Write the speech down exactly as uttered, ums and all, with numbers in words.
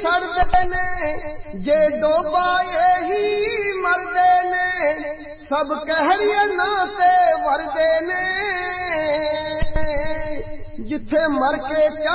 सड़दे ने, जे डोबाए ही मरदे ने, सब कहरियां ते वरदे ने, जिथे मर के